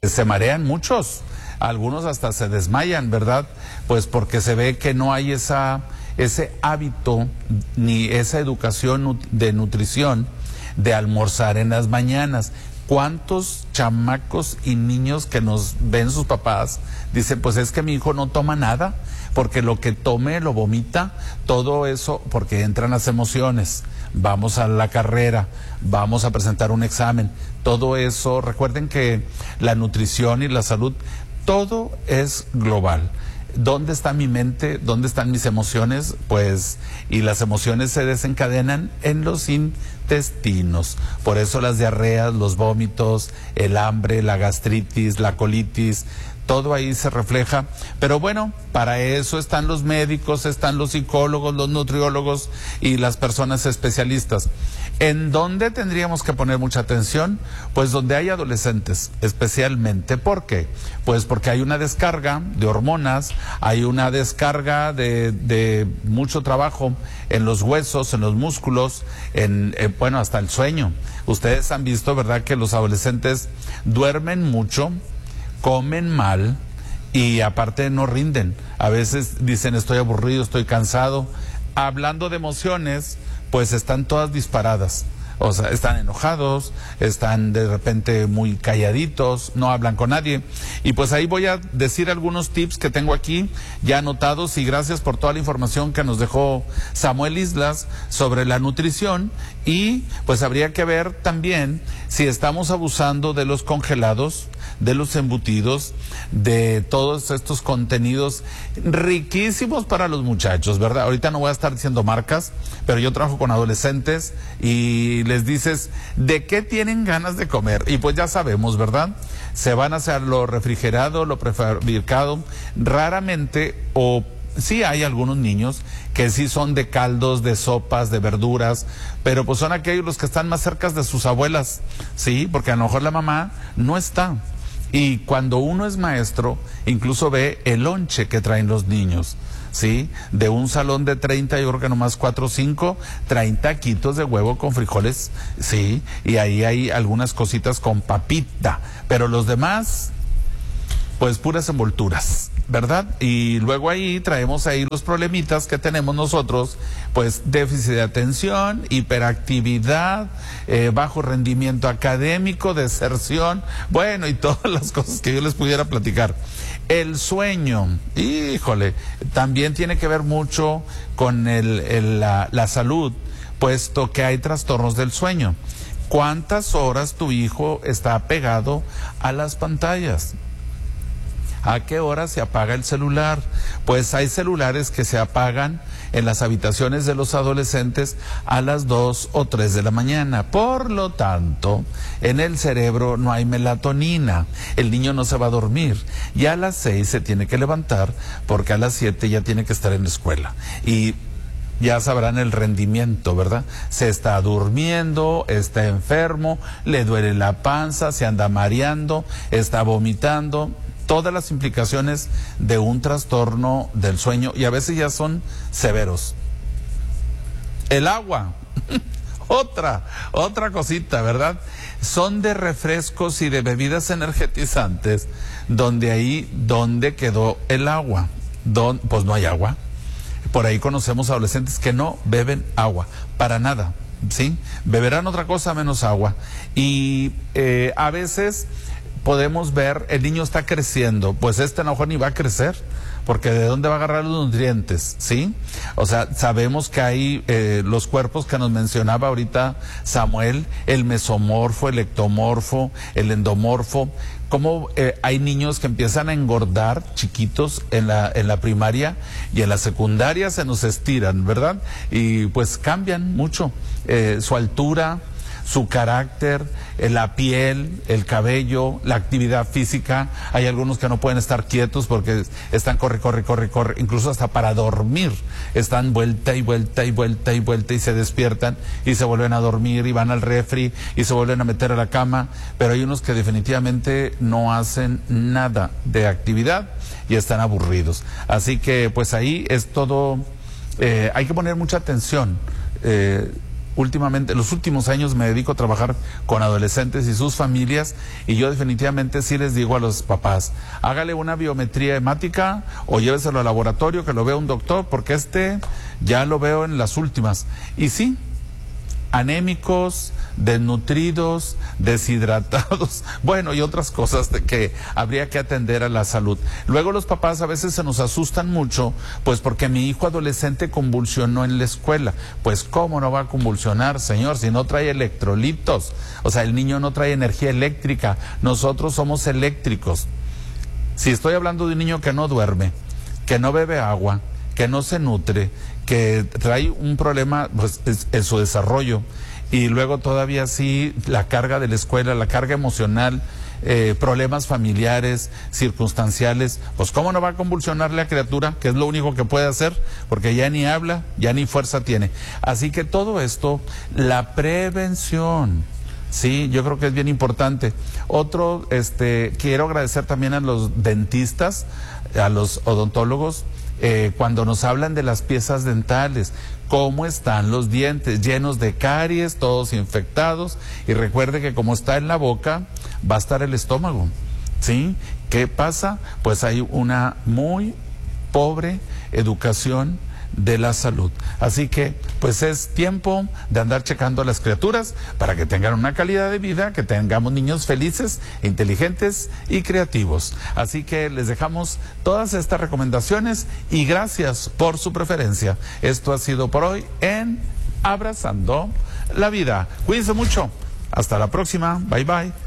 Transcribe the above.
se marean muchos, algunos hasta se desmayan, ¿verdad? Pues porque se ve que no hay ese hábito ni esa educación de nutrición de almorzar en las mañanas. ¿Cuántos chamacos y niños que nos ven sus papás dicen, pues es que mi hijo no toma nada, porque lo que tome lo vomita? Todo eso porque entran las emociones. Vamos a la carrera, vamos a presentar un examen, todo eso. Recuerden que la nutrición y la salud, todo es global. ¿Dónde está mi mente? ¿Dónde están mis emociones? Pues, y las emociones se desencadenan en los intestinos. Por eso las diarreas, los vómitos, el hambre, la gastritis, la colitis, todo ahí se refleja. Pero bueno, para eso están los médicos, están los psicólogos, los nutriólogos y las personas especialistas. ¿En dónde tendríamos que poner mucha atención? Pues donde hay adolescentes, especialmente. ¿Por qué? Pues porque hay una descarga de hormonas, hay una descarga de mucho trabajo en los huesos, en los músculos, bueno, hasta el sueño. Ustedes han visto, ¿verdad?, que los adolescentes duermen mucho, comen mal y aparte no rinden. A veces dicen, estoy aburrido, estoy cansado. Hablando de emociones, pues están todas disparadas. O sea, están enojados, están de repente muy calladitos, no hablan con nadie. Y pues ahí voy a decir algunos tips que tengo aquí ya anotados, y gracias por toda la información que nos dejó Samuel Islas sobre la nutrición. Y pues habría que ver también si estamos abusando de los congelados, de los embutidos, de todos estos contenidos riquísimos para los muchachos, ¿verdad? Ahorita no voy a estar diciendo marcas, pero yo trabajo con adolescentes y les dices de qué tienen ganas de comer. Y pues ya sabemos, ¿verdad? Se van a hacer lo refrigerado, lo prefabricado, raramente, o sí hay algunos niños que sí son de caldos, de sopas, de verduras, pero pues son aquellos los que están más cerca de sus abuelas, ¿sí? Porque a lo mejor la mamá no está. Y cuando uno es maestro, incluso ve el lonche que traen los niños, ¿sí? De un salón de 30, yo creo que nomás 4 o 5, 30 taquitos de huevo con frijoles, ¿sí? Y ahí hay algunas cositas con papita, pero los demás, pues puras envolturas, ¿verdad? Y luego ahí traemos ahí los problemitas que tenemos nosotros, pues déficit de atención, hiperactividad, bajo rendimiento académico, deserción, bueno, y todas las cosas que yo les pudiera platicar. El sueño, híjole, también tiene que ver mucho con la salud, puesto que hay trastornos del sueño. ¿Cuántas horas tu hijo está pegado a las pantallas? ¿A qué hora se apaga el celular? Pues hay celulares que se apagan en las habitaciones de los adolescentes a las 2 o 3 de la mañana. Por lo tanto, en el cerebro no hay melatonina. El niño no se va a dormir. Y a las 6 se tiene que levantar porque a las 7 ya tiene que estar en la escuela. Y ya sabrán el rendimiento, ¿verdad? Se está durmiendo, está enfermo, le duele la panza, se anda mareando, está vomitando. Todas las implicaciones de un trastorno del sueño, y a veces ya son severos. El agua, otra cosita, ¿verdad? Son de refrescos y de bebidas energetizantes, donde quedó el agua. Pues no hay agua. Por ahí conocemos adolescentes que no beben agua, para nada, ¿sí? Beberán otra cosa menos agua. Y a veces podemos ver, el niño está creciendo, pues a lo mejor ni va a crecer, porque ¿de dónde va a agarrar los nutrientes? ¿Sí? O sea, sabemos que hay los cuerpos que nos mencionaba ahorita Samuel, el mesomorfo, el ectomorfo, el endomorfo. Como hay niños que empiezan a engordar chiquitos en la primaria, y en la secundaria se nos estiran, ¿verdad? Y pues cambian mucho su altura, su carácter, la piel, el cabello, la actividad física. Hay algunos que no pueden estar quietos porque están corre, incluso hasta para dormir. Están vuelta y vuelta y vuelta y vuelta, y se despiertan y se vuelven a dormir y van al refri y se vuelven a meter a la cama. Pero hay unos que definitivamente no hacen nada de actividad y están aburridos. Así que pues ahí es todo, hay que poner mucha atención. últimamente, los últimos años me dedico a trabajar con adolescentes y sus familias, y yo definitivamente sí les digo a los papás, hágale una biometría hemática o lléveselo al laboratorio que lo vea un doctor, porque ya lo veo en las últimas. Y sí, anémicos, desnutridos, deshidratados, bueno, y otras cosas que habría que atender a la salud. Luego los papás a veces se nos asustan mucho, pues porque mi hijo adolescente convulsionó en la escuela. Pues ¿cómo no va a convulsionar, señor, si no trae electrolitos? O sea, el niño no trae energía eléctrica, nosotros somos eléctricos. Si estoy hablando de un niño que no duerme, que no bebe agua, que no se nutre, que trae un problema pues, en su desarrollo, y luego todavía sí la carga de la escuela, la carga emocional, problemas familiares, circunstanciales, pues ¿cómo no va a convulsionar la criatura? Que es lo único que puede hacer, porque ya ni habla, ya ni fuerza tiene. Así que todo esto, la prevención, sí, yo creo que es bien importante. Otro, quiero agradecer también a los dentistas, a los odontólogos, cuando nos hablan de las piezas dentales, cómo están los dientes, llenos de caries, todos infectados, y recuerde que como está en la boca, va a estar el estómago, ¿sí? ¿Qué pasa? Pues hay una muy pobre educación de la salud. Así que, pues es tiempo de andar checando a las criaturas para que tengan una calidad de vida, que tengamos niños felices, inteligentes y creativos. Así que les dejamos todas estas recomendaciones y gracias por su preferencia. Esto ha sido por hoy en Abrazando la Vida. Cuídense mucho. Hasta la próxima. Bye bye.